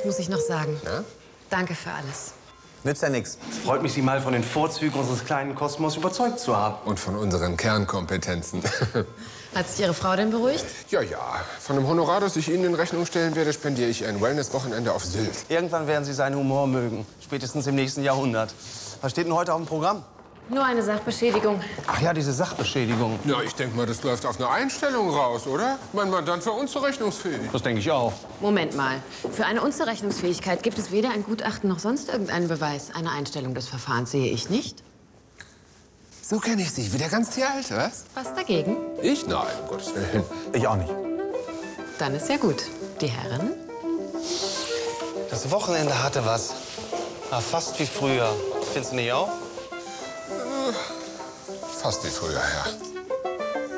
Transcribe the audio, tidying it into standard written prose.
muss ich noch sagen. Ja? Danke für alles. Nützt ja nichts. Es freut mich, Sie mal von den Vorzügen unseres kleinen Kosmos überzeugt zu haben. Und von unseren Kernkompetenzen. Hat sich Ihre Frau denn beruhigt? Ja, ja. Von dem Honorar, das ich Ihnen in Rechnung stellen werde, spendiere ich ein Wellness-Wochenende auf Sylt. Irgendwann werden Sie seinen Humor mögen. Spätestens im nächsten Jahrhundert. Was steht denn heute auf dem Programm? Nur eine Sachbeschädigung. Ach ja, diese Sachbeschädigung. Ja, ich denke mal, das läuft auf eine Einstellung raus, oder? Mein Mandant war unzurechnungsfähig. Das denke ich auch. Moment mal. Für eine Unzurechnungsfähigkeit gibt es weder ein Gutachten noch sonst irgendeinen Beweis. Eine Einstellung des Verfahrens sehe ich nicht. So kenne ich Sie. Wieder ganz die Alte, was? Was dagegen? Ich? Nein, um Gottes Willen. Ich auch nicht. Dann ist ja gut. Die Herren? Das Wochenende hatte was. War fast wie früher. Findest du nicht auch? Fast wie früher, ja.